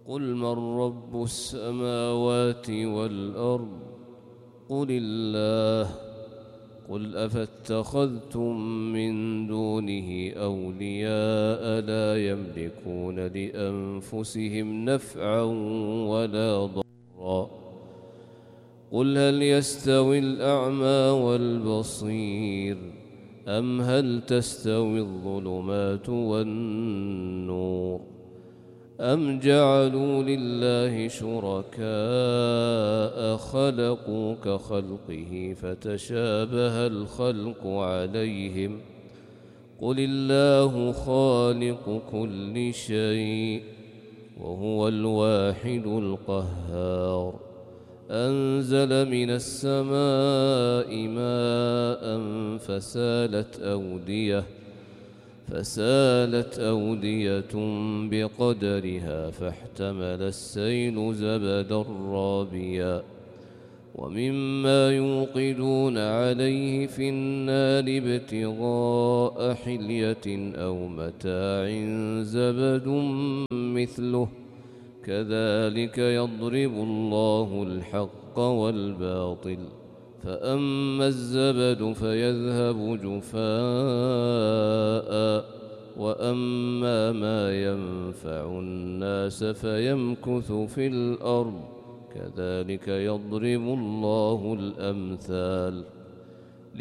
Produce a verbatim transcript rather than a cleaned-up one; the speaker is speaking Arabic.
قل من رب السماوات والأرض قل الله قل أفاتخذتم من دونه أولياء لا يملكون لأنفسهم نفعا ولا ضرا قل هل يستوي الأعمى والبصير أم هل تستوي الظلمات والنور أم جعلوا لله شركاء خلقوا كخلقه فتشابه الخلق عليهم قل الله خالق كل شيء وهو الواحد القهار أنزل من السماء ماء فسالت أودية فسالت أودية بقدرها فاحتمل السيل زبدا رابيا ومما يوقدون عليه في النار ابتغاء حلية أو متاع زبد مثله كذلك يضرب الله الحق والباطل فأما الزبد فيذهب جفاء وأما ما ينفع الناس فيمكث في الأرض كذلك يضرب الله الأمثال